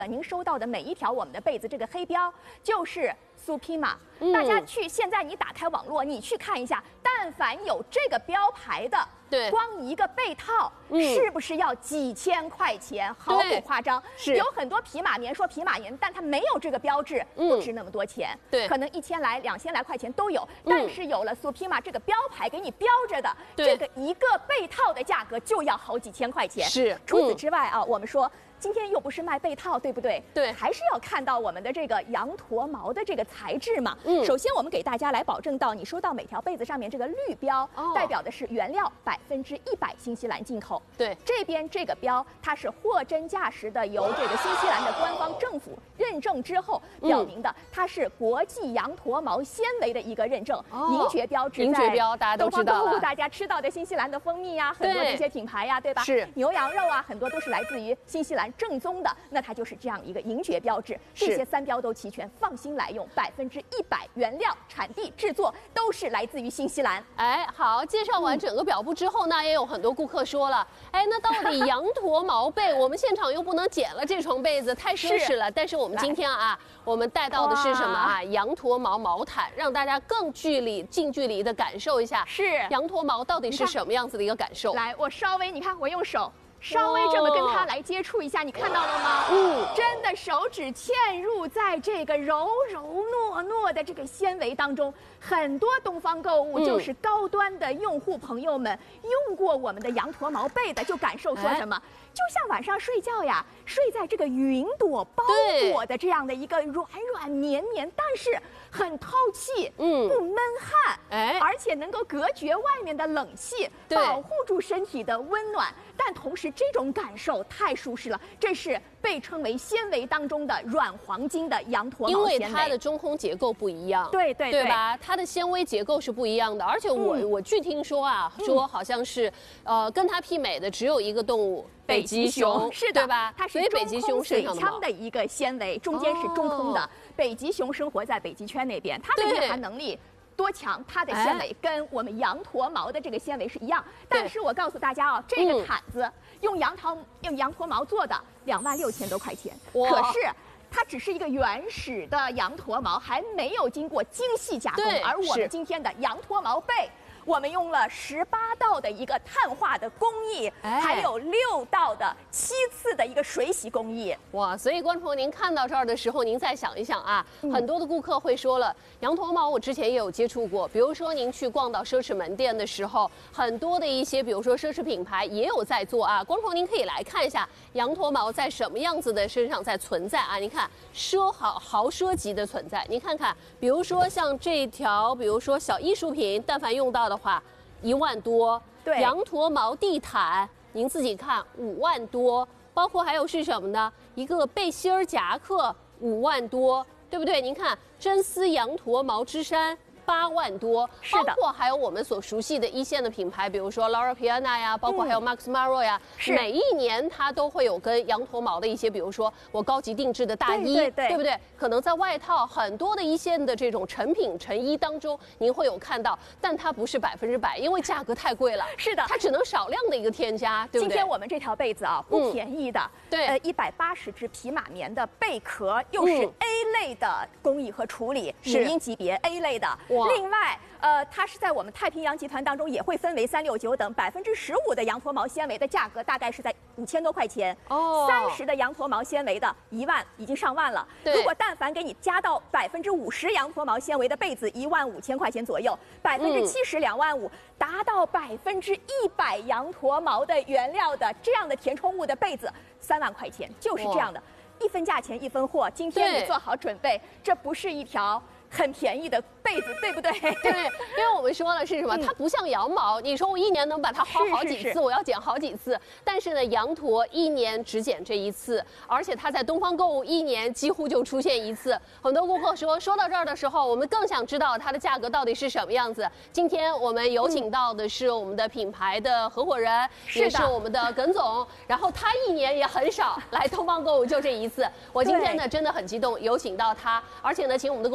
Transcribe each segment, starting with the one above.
您收到的每一条我们的被子，这个黑标就是Supima。大家现在你打开网络，你去看一下，但凡有这个标牌的， 对， 光一个被套，是不是要几千块钱？毫不夸张。 是有很多匹马棉说匹马棉，但它没有这个标志，不值那么多钱。 对， 可能1000来、2000来块钱都有。但是有了Supima这个标牌给你标着的，这个一个被套的价格就要好几千块钱。 是。 除此之外啊，我们说。今天又不是卖被套，对不对？ 对， 还是要看到我们的这个羊驼毛的这个材质嘛。首先我们给大家来保证到，你收到每条被子上面这个绿标，代表的是原料100%新西兰进口。 对， 这边这个标它是货真价实的，由这个新西兰的官方政府认证之后表明的，它是国际羊驼毛纤维的一个认证，凝结标志。 凝结标大家都知道了。 大家吃到的新西兰的蜂蜜呀，很多这些品牌呀，对吧？ 是牛羊肉啊，很多都是来自于新西兰。正宗的，那它就是这样一个凝结标志，这些3标都齐全，放心来用，100%原料、产地、制作都是来自于新西兰。 哎，好，介绍完整个表布之后呢，也有很多顾客说了，哎，那到底羊驼毛被，我们现场又不能捡了这床被子，太奢侈了。但是我们今天啊，我们带到的是什么啊？羊驼毛毛毯，让大家更近距离的感受一下， 是羊驼毛到底是什么样子的一个感受。 来，我稍微，你看我用手。稍微这么跟它来接触一下，你看到了吗？真的手指嵌入在这个柔柔糯糯的这个纤维当中。很多东方购物就是高端的用户朋友们用过我们的羊驼毛被的，就感受说什么，就像晚上睡觉呀，睡在这个云朵包裹的这样的一个软软绵绵，但是很透气，不闷汗，而且能够隔绝外面的冷气，保护住身体的温暖。但同时，这种感受太舒适了，这是被称为纤维当中的软黄金的羊驼毛纤维， 因为它的中空结构不一样， 对吧？它的纤维结构是不一样的，而且我据听说啊，说好像是跟它媲美的只有一个动物。北极熊是的， 对吧？ 它是中空水枪的一个纤维，中间是中空的。北极熊生活在北极圈那边，它的御寒能力多强？它的纤维跟我们羊驼毛的这个纤维是一样。但是我告诉大家啊，这个毯子用羊驼毛做的，26000多块钱。可是它只是一个原始的羊驼毛，还没有经过精细加工。而我们今天的羊驼毛被。我们用了18道的一个碳化的工艺，还有6道的7次的一个水洗工艺。 哇！所以观众朋友，您看到这儿的时候，您再想一想啊，很多的顾客会说了，羊驼毛我之前也有接触过，比如说您去逛到奢侈门店的时候，很多的一些，比如说奢侈品牌也有在做啊。观众朋友，您可以来看一下羊驼毛在什么样子的身上在存在啊？您看豪奢级的存在，您看看，比如说像这条，比如说小艺术品，但凡用到的话，1万多。 对， 羊驼毛地毯，您自己看5万多，包括还有是什么呢？一个背心儿夹克5万多，对不对？您看真丝羊驼毛织衫8万多，包括还有我们所熟悉的一线的品牌，比如说 Loro Piana 呀，包括还有 Max Mara 呀，每一年它都会有跟羊驼毛的一些，比如说我高级定制的大衣，对不对？可能在外套很多的一线的这种成品成衣当中，您会有看到，但它不是100%，因为价格太贵了。 是的， 它只能少量的一个添加，对不对？ 今天我们这条被子啊，不便宜的， 对 ，180只匹马棉的贝壳，又是 A 类的工艺和处理，母婴级别 A 类的。另外，它是在我们太平洋集团当中也会分为369等，15%的羊驼毛纤维的价格大概是在5000多块钱，30%的羊驼毛纤维的1万已经上万了。如果但凡给你加到50%羊驼毛纤维的被子，15000块钱左右，70%、2万5，达到100%羊驼毛的原料的这样的填充物的被子，3万块钱，就是这样的，一分价钱一分货。今天你做好准备，这不是一条很便宜的被子，对不对？ 对，因为我们说了是什么？它不像羊毛，你说我1年能把它薅好几次，我要剪好几次。但是呢，羊驼1年只剪这1次，而且它在东方购物1年几乎就出现1次。很多顾客说到这儿的时候，我们更想知道它的价格到底是什么样子。今天我们有请到的是我们的品牌的合伙人，也是我们的耿总。然后他1年也很少来东方购物，就这1次。我今天呢真的很激动，有请到他，而且呢，请我们的工作人员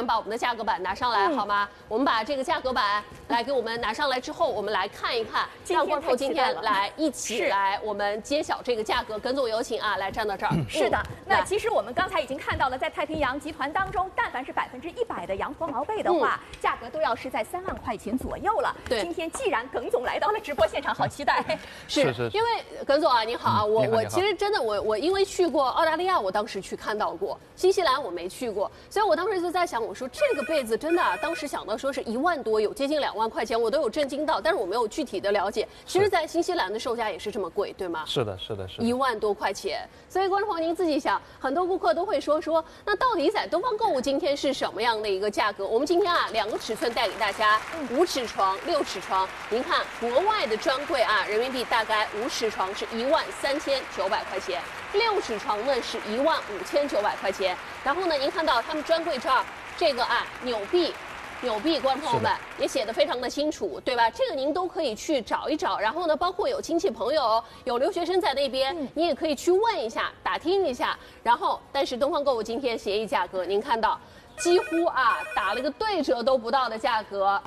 把我们的价格板拿上来好吗？我们把这个价格板来给我们拿上来之后，我们来看一看，让观众今天来一起来我们揭晓这个价格。耿总有请啊，来站到这儿。 是的，那其实我们刚才已经看到了，在太平洋集团当中，但凡是100%的羊驼毛被的话，价格都要是在3万块钱左右了。 对， 今天既然耿总来到了直播现场，好期待。 是因为耿总啊，你好啊，我其实真的我因为去过澳大利亚，我当时去看到过，新西兰我没去过，所以我当时就在想，我说这个被子真的，当时想到说是1万多，有接近2万块钱，我都有震惊到，但是我没有具体的了解。其实，在新西兰的售价也是这么贵，对吗？ 是的 ，1万多块钱。所以观众朋友您自己想，很多顾客都会说，那到底在东方购物今天是什么样的一个价格？我们今天啊2个尺寸带给大家，5尺床、6尺床。您看国外的专柜啊，人民币大概5尺床是13900块钱，6尺床呢是15900块钱。然后呢，您看到他们专柜这儿这个啊纽币，观众朋友们也写得非常的清楚，对吧？这个您都可以去找一找。然后呢，包括有亲戚朋友、有留学生在那边，你也可以去问一下、打听一下。然后，但是东方购物今天协议价格，您看到。几乎啊打了个对折都不到的价格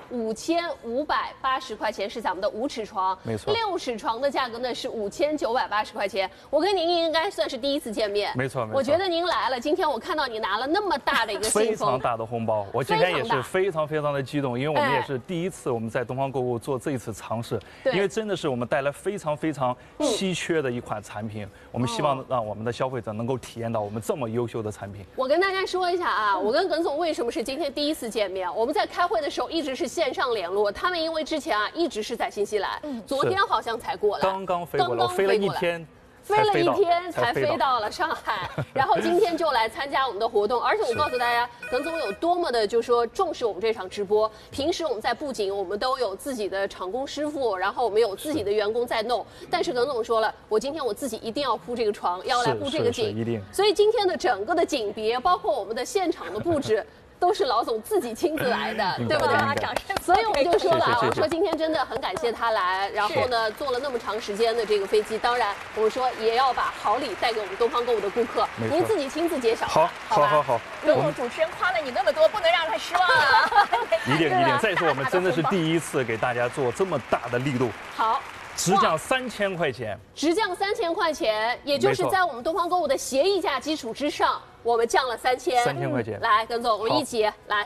，5580块钱是咱们的5尺床， 没错。 6尺床的价格呢是5980块钱。我跟您应该算是第一次见面， 没错。 我觉得您来了，今天我看到你拿了那么大的一个信封， 非常大的红包，我今天也是非常的激动，因为我们也是第一次我们在东方购物做这一次尝试，因为真的是我们带来非常稀缺的一款产品，我们希望让我们的消费者能够体验到我们这么优秀的产品。 我跟大家说一下啊，我跟耿总为什么是今天第一次见面？我们在开会的时候一直是线上联络，他们因为之前啊一直是在新西兰，昨天好像才过来， 刚刚飞过来，飞了一天。 飞了一天才飞到了上海，然后今天就来参加我们的活动。而且我告诉大家，耿总有多么的就是说重视我们这场直播。平时我们在布景，我们都有自己的场工师傅，然后我们有自己的员工在弄。但是耿总说了，我今天我自己一定要铺这个床，要来铺这个景， 一定。 所以今天的整个的景别，包括我们的现场的布置。都是老总自己亲自来的，对不对？掌声！所以我们就说了啊，我说今天真的很感谢他来，然后呢，坐了那么长时间的这个飞机，当然我们说也要把好礼带给我们东方购物的顾客，您自己亲自揭晓。 好。 如果主持人夸了你那么多，不能让他失望啊！ 一定。再说我们真的是第一次给大家做这么大的力度。 好。 直降3000块钱， 直降3000块钱，也就是在我们东方购物的协议价基础之上，我们降了3000 块钱。 来，耿总，我们一起来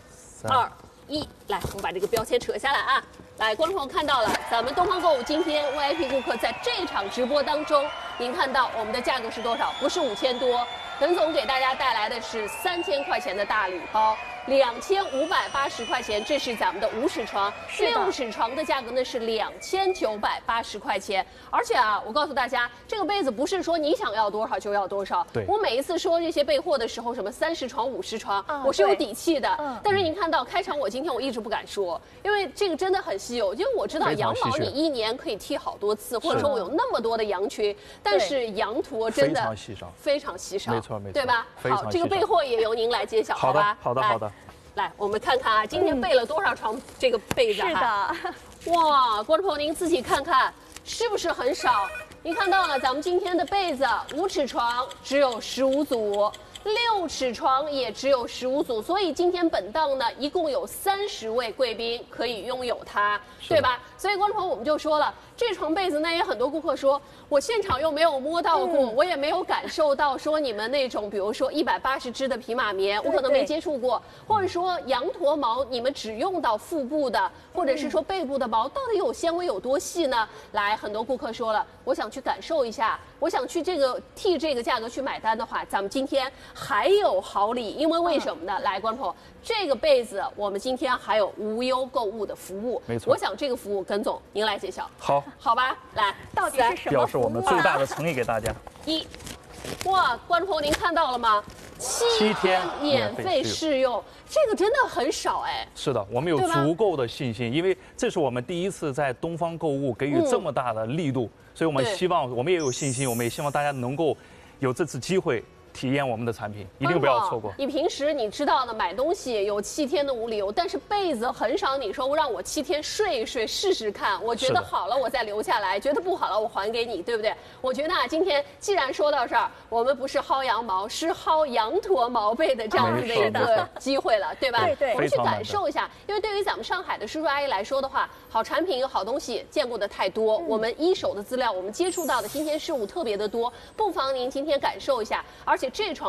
，3、2、1，来，我们把这个标签扯下来啊！来，观众朋友看到了，咱们东方购物今天 VIP 顾客在这场直播当中，您看到我们的价格是多少？不是5000多，耿总给大家带来的是3000块钱的大礼包。2580块钱，这是咱们的5尺床，6尺床的价格呢是2980块钱。而且啊，我告诉大家，这个被子不是说你想要多少就要多少。 对， 我每一次说这些备货的时候，什么30床、50床，我是有底气的。但是您看到开场，我今天我一直不敢说，因为这个真的很稀有。因为我知道羊毛你1年可以剃好多次，或者说我有那么多的羊群，但是羊驼真的非常稀少， 没错， 对吧？好，这个备货也由您来揭晓，好吧？ 好的。 来，我们看看啊，今天备了多少床这个被子？ 是的， 哇，观众朋友您自己看看，是不是很少？您看到了，咱们今天的被子5尺床只有15组，6尺床也只有15组，所以今天本档呢，一共有30位贵宾可以拥有它，对吧？所以观众朋友我们就说了，这床被子呢，也很多顾客说，我现场又没有摸到过，我也没有感受到说你们那种，比如说180支的皮马棉，我可能没接触过，或者说羊驼毛，你们只用到腹部的，或者是说背部的毛，到底有纤维有多细呢？来，很多顾客说了，我想去感受一下，我想去替这个价格去买单的话，咱们今天还有好礼，因为为什么呢？来，观众朋友，这个被子我们今天还有无忧购物的服务， 没错。 我想这个服务，耿总您来揭晓。好吧，来， 到底是什么？ 表示我们最大的诚意给大家。 哇，观众朋友您看到了吗？7天免费试用，这个真的很少哎。 是的，我们有足够的信心，因为这是我们第一次在东方购物给予这么大的力度，所以我们希望我们也有信心，我们也希望大家能够有这次机会体验我们的产品，一定不要错过。 你平时你知道的买东西有7天的无理由，但是被子很少你说让我7天睡一睡试试看，我觉得好了我再留下来，觉得不好了我还给你，对不对？我觉得啊，今天既然说到这儿，我们不是薅羊毛，是薅羊驼毛被的这样子的一个机会了，对吧？ 对， 我们去感受一下，因为对于咱们上海的叔叔阿姨来说的话，好产品、好东西见过的太多，我们一手的资料，我们接触到的新鲜事物特别的多，不妨您今天感受一下，而且这床。